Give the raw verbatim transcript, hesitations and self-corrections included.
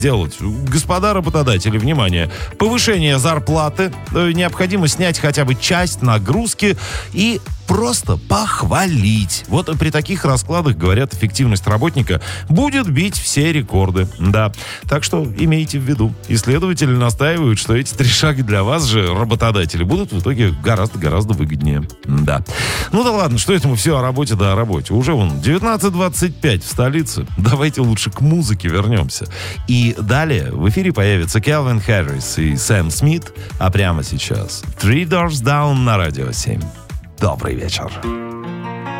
делать? Господа работодатели, внимание, повышение зарплаты, необходимо снять хотя бы часть нагрузки и просто похвалить. Вот при таких раскладах, говорят, эффективность работника будет бить все рекорды. Да, так что имейте в виду. Исследователи настаивают, что эти три шага для вас же, работодатели, будут в итоге гораздо-гораздо выгоднее. Да. Ну да ладно, что это мы все о работе да о работе. Уже вон девятнадцать двадцать пять в столице. Давайте лучше к музыке вернемся. И далее в эфире появятся Кельвин Харрис и Сэм Смит, а прямо сейчас Three Doors Down на Радио семь. Добрый вечер.